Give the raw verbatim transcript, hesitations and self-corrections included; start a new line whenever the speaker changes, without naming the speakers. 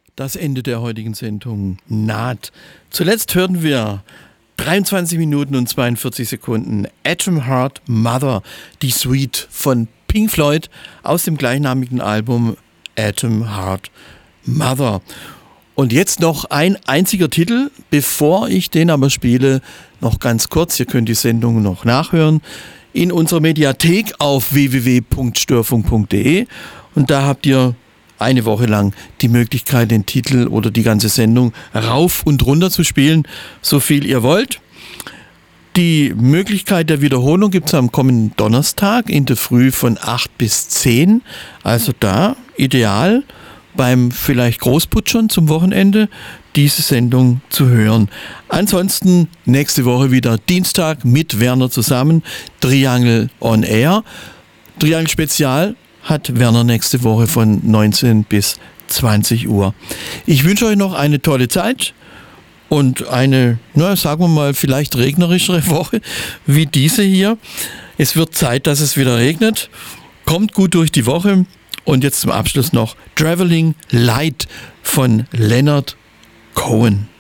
Das Ende der heutigen Sendung naht. Zuletzt hörten wir dreiundzwanzig Minuten und zweiundvierzig Sekunden Atom Heart Mother, die Suite von Pink Floyd aus dem gleichnamigen Album Atom Heart Mother. Und jetzt noch ein einziger Titel, bevor ich den aber spiele, noch ganz kurz, ihr könnt die Sendung noch nachhören, in unserer Mediathek auf w w w punkt störfunk punkt de und da habt ihr eine Woche lang die Möglichkeit, den Titel oder die ganze Sendung rauf und runter zu spielen, so viel ihr wollt. Die Möglichkeit der Wiederholung gibt es am kommenden Donnerstag in der Früh von acht bis zehn. Also da ideal beim vielleicht Großputschern zum Wochenende diese Sendung zu hören. Ansonsten nächste Woche wieder Dienstag mit Werner zusammen, Triangle on Air. Triangle Spezial hat Werner nächste Woche von neunzehn bis zwanzig Uhr. Ich wünsche euch noch eine tolle Zeit und eine, na, sagen wir mal, vielleicht regnerischere Woche wie diese hier. Es wird Zeit, dass es wieder regnet. Kommt gut durch die Woche. Und jetzt zum Abschluss noch Traveling Light von Leonard Cohen.